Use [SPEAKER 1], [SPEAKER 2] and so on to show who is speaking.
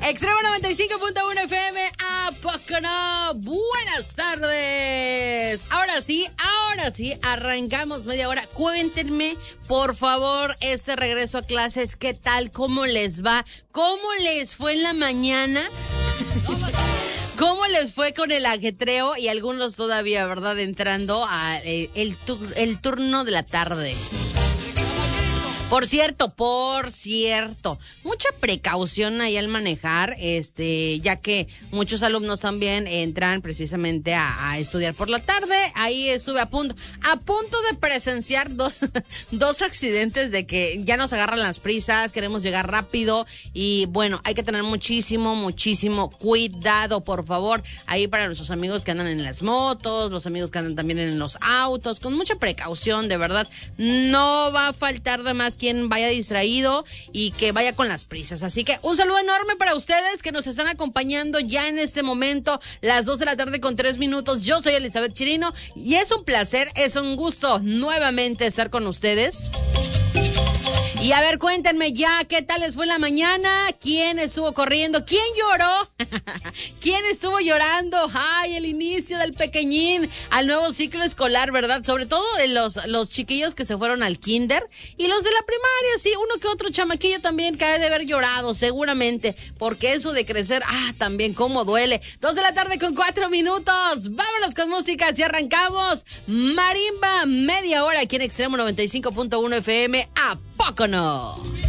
[SPEAKER 1] Extremo 95.1 FM, ¿a poco no? Buenas tardes. Ahora sí, arrancamos media hora. Cuéntenme, por favor, este regreso a clases, ¿qué tal? ¿Cómo les va? ¿Cómo les fue en la mañana? ¿Cómo les fue con el ajetreo? Y algunos todavía, ¿verdad? Entrando a el turno de la tarde. Por cierto, mucha precaución ahí al manejar, ya que muchos alumnos también entran precisamente a estudiar por la tarde. Ahí estuve a punto de presenciar dos accidentes de que ya nos agarran las prisas, queremos llegar rápido y bueno, hay que tener muchísimo cuidado, por favor, ahí para nuestros amigos que andan en las motos, los amigos que andan también en los autos, con mucha precaución, de verdad, no va a faltar de más quien vaya distraído y que vaya con las prisas. Así que un saludo enorme para ustedes que nos están acompañando ya en este momento, las 2 de la tarde con 3 minutos. Yo soy Elizabeth Chirino y es un placer, es un gusto nuevamente estar con ustedes. Y a ver, cuéntenme ya, ¿qué tal les fue en la mañana? ¿Quién estuvo corriendo? ¿Quién lloró? ¿Quién estuvo llorando? Ay, el inicio del pequeñín al nuevo ciclo escolar, ¿verdad? Sobre todo los chiquillos que se fueron al kinder y los de la primaria, sí, uno que otro chamaquillo también que ha de haber llorado, seguramente, porque eso de crecer, también cómo duele. 2 de la tarde con 4 minutos. Vámonos con música, si arrancamos. Marimba, media hora aquí en Extremo 95.1 FM. ¿A poco no?